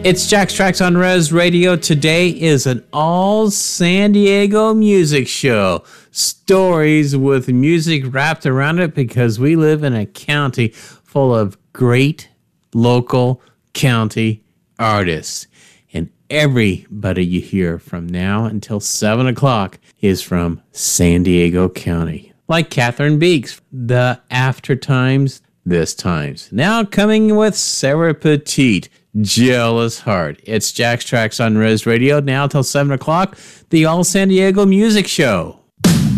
It's Jack's Tracks on Res Radio. Today is an all San Diego music show. Stories with music wrapped around it because we live in a county full of great local county artists. And everybody you hear from now until 7 o'clock is from San Diego County. Like Catherine Beeks, the After Times, This Times. Now coming with Sarah Petite, Jealous Heart. It's Jack's Tracks on Res Radio now till 7 o'clock, the All San Diego Music Show.